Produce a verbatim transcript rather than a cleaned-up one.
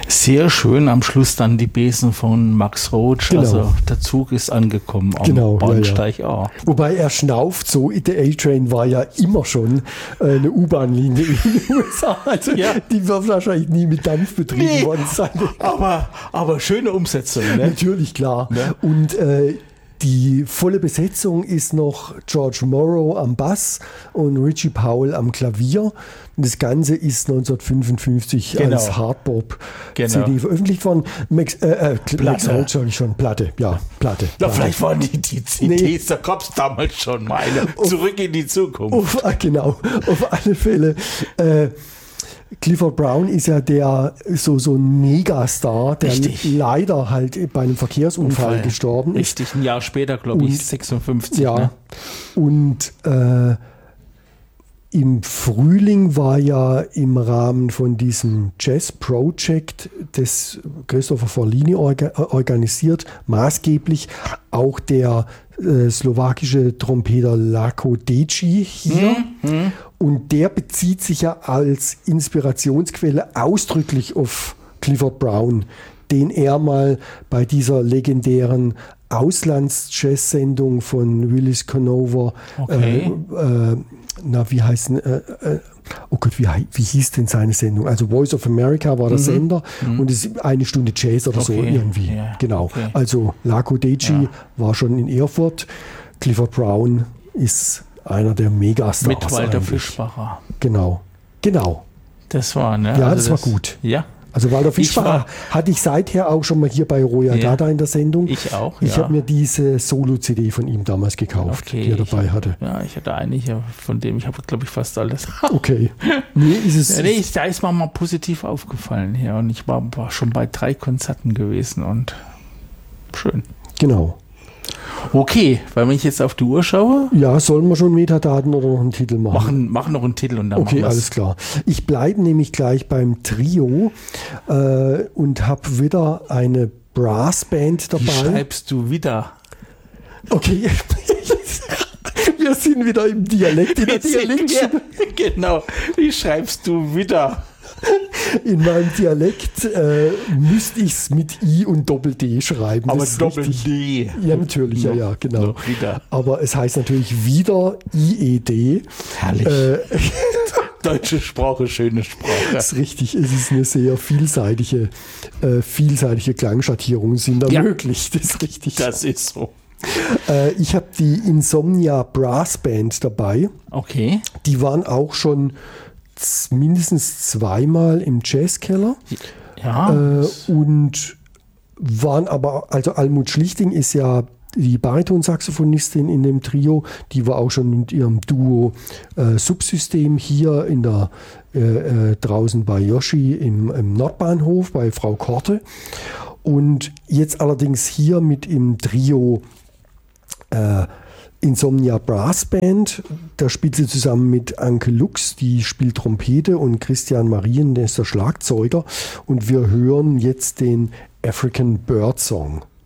Sehr schön, am Schluss dann die Besen von Max Roach, Genau. also der Zug ist angekommen am Genau, Bahnsteig ja, ja. A. Wobei er schnauft so, der A-Train war ja immer schon äh, eine U-Bahn-Linie in den U S A, also Ja. die wird wahrscheinlich nie mit Dampf betrieben Nee. worden sein. Aber, aber schöne Umsetzung, ne? Natürlich, klar. Ne? Und äh, die volle Besetzung ist noch George Morrow am Bass und Richie Powell am Klavier. Und das Ganze ist neunzehnhundertfünfundfünfzig Genau. als Hardbop-C D Genau. veröffentlich worden. Max, äh, äh, Max Platte. Roach sage ich schon, Platte, ja, Platte. Na, Platte. vielleicht waren die, die C Ds, da gab es damals schon mal eine. Zurück in die Zukunft. Auf, ah, genau, auf alle Fälle. Äh, Clifford Brown ist ja der so, so ein Megastar, der Richtig. leider halt bei einem Verkehrsunfall Unfall. gestorben ist. Richtig, ein Jahr später, glaube ich, Und- sechsundfünfzig. Ja, Ne? und äh, im Frühling war ja im Rahmen von diesem Jazz Project, das Christopher Forlini orga organisiert, maßgeblich auch der äh, slowakische Trompeter Lako Deci hier. Hm, Und der bezieht sich ja als Inspirationsquelle ausdrücklich auf Clifford Brown, den er mal bei dieser legendären Auslands-Jazz-Sendung von Willis Conover, Okay. äh, äh, na, wie heißen, äh, äh, oh Gott, wie, hei- wie hieß denn seine Sendung? Also Voice of America war der Sender und es ist eine Stunde Jazz oder so Okay. irgendwie. Ja, Genau. okay. Also Lako Deci Ja. war schon in Erfurt. Clifford Brown ist einer der Megastars. Mit Walter eigentlich. Fischbacher. Genau. Genau. Das war, ne? Ja, das war gut. Ja, Also Walter Ich Fischbacher war- hatte ich seither auch schon mal hier bei Roya Ja. Dada in der Sendung. ich auch. Ich ja. habe mir diese Solo-C D von ihm damals gekauft, Okay, die er ich- dabei hatte. Ja, ich hatte einige von dem, ich habe, glaube ich, fast alles. Okay. Nee, ist es. Ja, nee, da ist mir mal positiv aufgefallen hier und ich war, war schon bei drei Konzerten gewesen und schön. Genau. Okay, weil wenn ich jetzt auf die Uhr schaue, Ja, sollen wir schon Metadaten oder noch einen Titel machen? machen, machen noch einen Titel und dann Okay, machen wir's. alles klar. Ich bleibe nämlich gleich beim Trio äh, und habe wieder eine Brassband Wie dabei. schreibst du wieder? Okay, wir sind wieder im Dialekt, in der Dialektschule. Genau, wie schreibst du wieder? In meinem Dialekt äh, müsste ich es mit I und Doppel-D schreiben. Aber Das ist Doppel richtig. D. Ja, natürlich, ja, ja, genau. Noch wieder. Aber es heißt natürlich wieder I E D. Herrlich. Äh, Deutsche Sprache, schöne Sprache. das ist richtig, es ist eine sehr vielseitige, äh, vielseitige Klangschattierungen sind da Ja. möglich. Das ist richtig. Das ist so. Äh, ich habe die Insomnia Brass Band dabei. Okay. Die waren auch schon z- mindestens zweimal im Jazzkeller. Ja. Äh, und waren aber, also Almut Schlichting ist ja die Baritonsaxophonistin in dem Trio, die war auch schon mit ihrem Duo äh, Subsystem hier in der äh, äh, draußen bei Yoshi im, im Nordbahnhof bei Frau Korte. Und jetzt allerdings hier mit im Trio äh, Insomnia Brass Band. Da spielt sie zusammen mit Anke Lux, die spielt Trompete, und Christian Marien, der ist der Schlagzeuger. Und wir hören jetzt den African Bird Song.